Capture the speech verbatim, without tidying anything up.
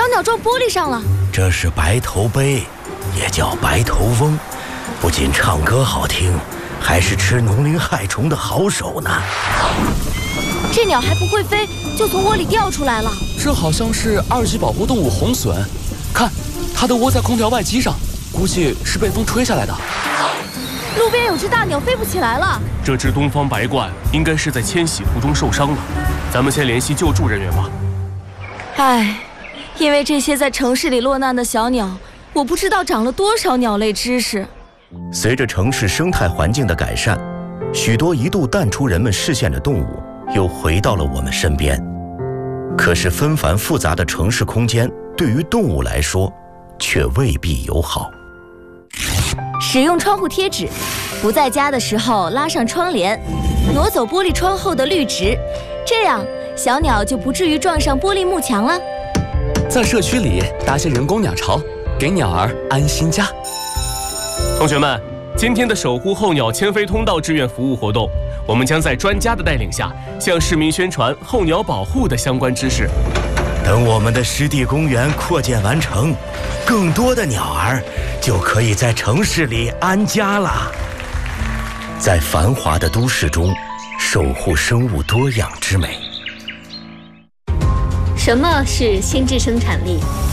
小鸟撞玻璃上了。 这是白头鹎，也叫白头翁，不仅唱歌好听，还是吃农林害虫的好手呢。 这鸟还不会飞，就从窝里掉出来了。 这好像是二级保护动物红隼，看，它的窝在空调外机上，估计是被风吹下来的。 路边有只大鸟飞不起来了。 这只东方白鹳应该是在迁徙途中受伤了，咱们先联系救助人员吧。 唉，因为这些在城市里落难的小鸟，我不知道长了多少鸟类知识。 随着城市生态环境的改善，许多一度淡出人们视线的动物又回到了我们身边。可是纷繁复杂的城市空间对于动物来说却未必友好。 使用窗户贴纸，不在家的时候拉上窗帘，挪走玻璃窗后的绿植，这样小鸟就不至于撞上玻璃幕墙了。 在社区里搭些人工鸟巢，给鸟儿安心家。 同学们，今天的守护候鸟迁飞通道志愿服务活动，我们将在专家的带领下，向市民宣传候鸟保护的相关知识。 等我们的湿地公园扩建完成，更多的鸟儿就可以在城市里安家了。在繁华的都市中，守护生物多样之美。 什么是心智生产力？